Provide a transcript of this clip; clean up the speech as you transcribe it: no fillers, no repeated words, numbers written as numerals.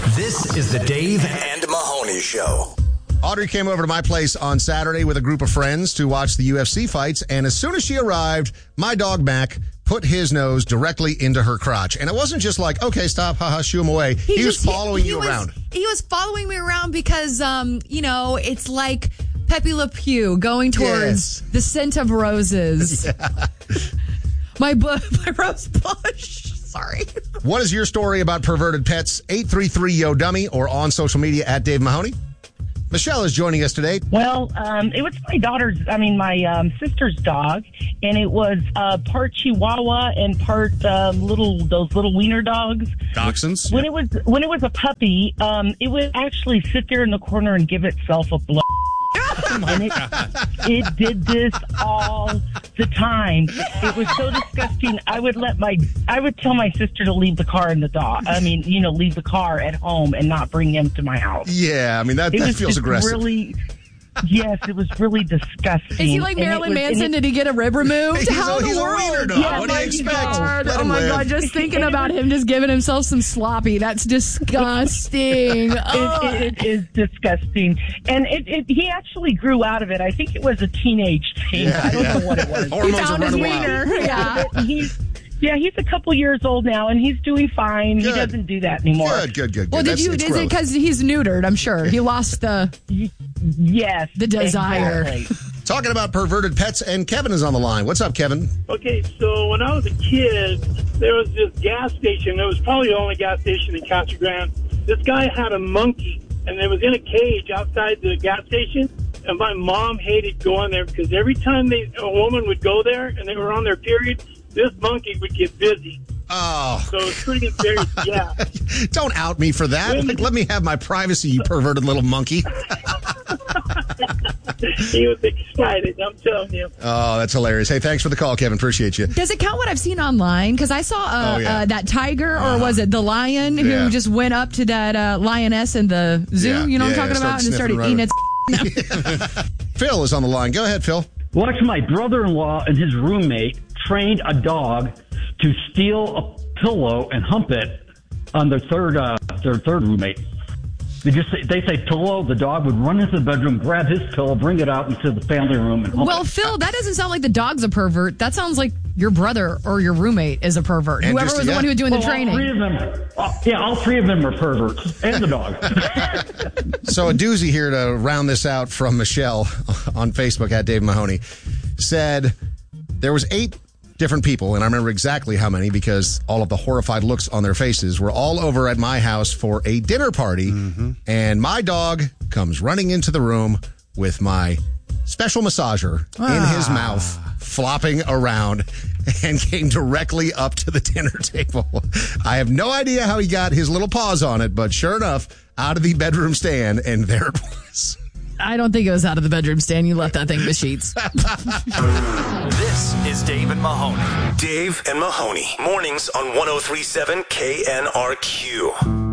This is the Dave and Mahoney Show. Audrey came over to my place on Saturday with a group of friends to watch the UFC fights, and as soon as she arrived, my dog Mac put his nose directly into her crotch. And it wasn't just like, okay, stop, haha, shoo him away. He was following you around. He was following me around because, it's like Pepe Le Pew going towards the scent of roses. Yeah. My rose bush. Sorry. What is your story about perverted pets? 833-YO-DUMMY or on social media at Dave Mahoney. Michelle is joining us today. Well, it was my sister's dog, and it was part Chihuahua and part those little wiener dogs. Dachshunds. When it was a puppy, it would actually sit there in the corner and give itself a blow. And it did this all the time. It was so disgusting. I would tell my sister to leave the car leave the car at home and not bring him to my house. Yeah, that feels aggressive. Yes, it was really disgusting. Is he like Marilyn Manson? Did he get a rib removed? He's a wiener dog. Yeah, what do you expect? Oh my God, just thinking about him just giving himself some sloppy. That's disgusting. It is disgusting. And he actually grew out of it. I think it was a teenage thing. I don't know what it was. He found his wiener. Yeah. He's a couple years old now, and he's doing fine. Good. He doesn't do that anymore. Good. Well, is it because he's neutered? I'm sure. He lost the desire. Exactly. Talking about perverted pets, and Kevin is on the line. What's up, Kevin? Okay, so when I was a kid, there was this gas station. It was probably the only gas station in Casa Grande. This guy had a monkey, and it was in a cage outside the gas station. And my mom hated going there because every time a woman would go there and they were on their period, this monkey would get busy. Oh. So it's pretty embarrassing, yeah. Don't out me for that. Let me have my privacy, you perverted little monkey. He was excited, I'm telling you. Oh, that's hilarious. Hey, thanks for the call, Kevin. Appreciate you. Does it count what I've seen online? Because I saw that tiger, or was it the lion, who just went up to that lioness in the zoo, you know what I'm talking about? And started eating its Phil is on the line. Go ahead, Phil. Well, actually, my brother-in-law and his roommate trained a dog to steal a pillow and hump it on their third roommate. They say pillow. The dog would run into the bedroom, grab his pillow, bring it out into the family room, and hump it. Well, Phil, that doesn't sound like the dog's a pervert. That sounds like your brother or your roommate is a pervert. And whoever was the one who was doing the training. All three of them are perverts, and the dog. So a doozy here to round this out from Michelle on Facebook at Dave Mahoney said there was 8 different people, and I remember exactly how many because all of the horrified looks on their faces were all over at my house for a dinner party, and my dog comes running into the room with my special massager in his mouth, flopping around, and came directly up to the dinner table. I have no idea how he got his little paws on it, but sure enough, out of the bedroom stand, and there it was. I don't think it was out of the bedroom stand. You left that thing in the sheets. This is Dave and Mahoney. Dave and Mahoney. Mornings on 103.7 KNRQ.